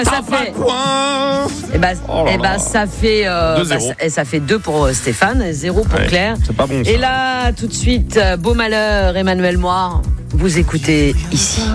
Ça fait point. Ça fait 2 pour Stéphane, 0 pour Claire. C'est pas bon, ça. Et là, tout de suite, beau malheur, Emmanuel Moir, vous écoutez ici.